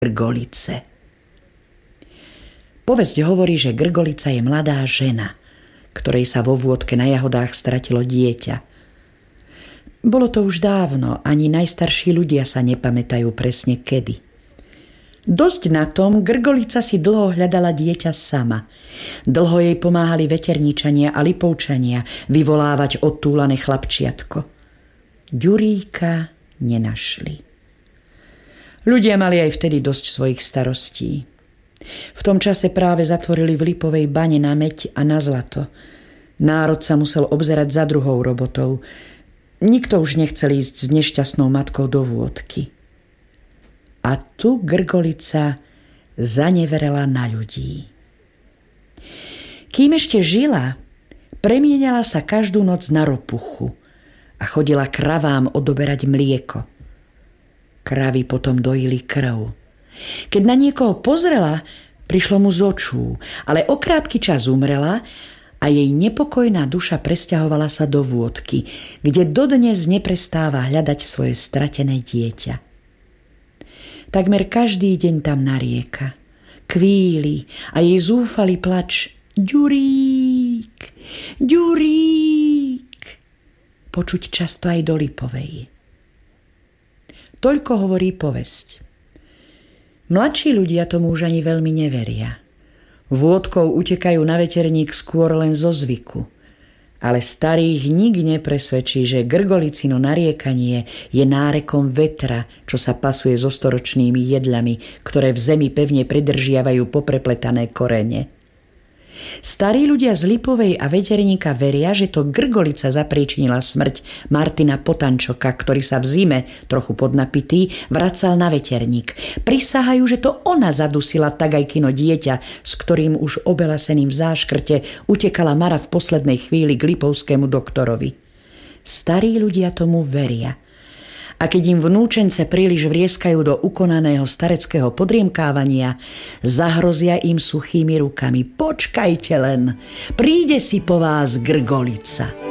Grgolice. Povesť hovorí, že Grgolica je mladá žena, ktorej sa vo vôdke na jahodách stratilo dieťa. Bolo to už dávno, ani najstarší ľudia sa nepamätajú presne kedy. Dosť na tom, Grgolica si dlho hľadala dieťa sama. Dlho jej pomáhali veterničania a lipovčania vyvolávať odtúlané chlapčiatko. Ďuríka nenašli. Ľudia mali aj vtedy dosť svojich starostí. V tom čase práve zatvorili v Lipovej bane na mäď a na zlato. Národ sa musel obzerať za druhou robotou. Nikto už nechcel ísť s nešťastnou matkou do vôdky. A tu Grgolica zaneverela na ľudí. Kým ešte žila, premienala sa každú noc na ropuchu a chodila kravám odoberať mlieko. Kravy potom dojili krv. Keď na niekoho pozrela, prišlo mu z očú, ale o krátky čas umrela a jej nepokojná duša presťahovala sa do vôdky, kde dodnes neprestáva hľadať svoje stratené dieťa. Takmer každý deň tam narieka, kvíli a jej zúfalý plač: Ďurík, Ďurík, počuť často aj do Lipovej. Toľko hovorí povesť. Mladší ľudia tomu už ani veľmi neveria. Vôdkou utekajú na veterník skôr len zo zvyku. Ale starých nik nepresvedčí, že Grgolicino nariekanie je nárekom vetra, čo sa pasuje so storočnými jedľami, ktoré v zemi pevne pridržiavajú poprepletané korene. Starí ľudia z Lipovej a veterníka veria, že to Grgolica zapríčinila smrť Martina Potančoka, ktorý sa v zime, trochu podnapitý, vracal na veterník. Prisahajú, že to ona zadusila Tagajkino dieťa, s ktorým už obelaseným v záškrte utekala Mara v poslednej chvíli k lipovskému doktorovi. Starí ľudia tomu veria. A keď im vnúčence príliš vrieskajú do ukonaného stareckého podriemkávania, zahrozia im suchými rukami: Počkajte len, príde si po vás Grgolica.